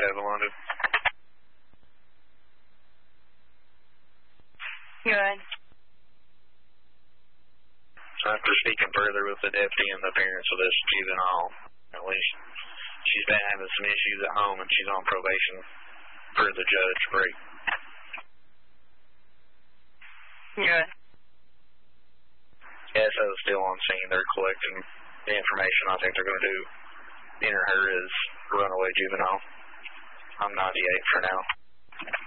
Avalon. Good. After speaking further with the deputy and the parents of this juvenile, at least she's been having some issues at home and she's on probation for the judge break. Good. SO is still on scene. They're collecting the information. I think they're going to do enter her as runaway juvenile. I'm 98 for now.